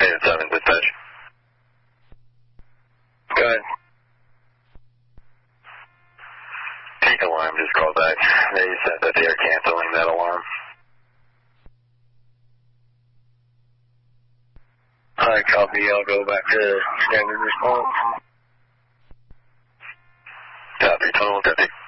7 dispatch. Go ahead. Take alarm, just call back. They said that they are canceling that alarm. Alright, copy. I'll go back to standard response. Copy, 2150.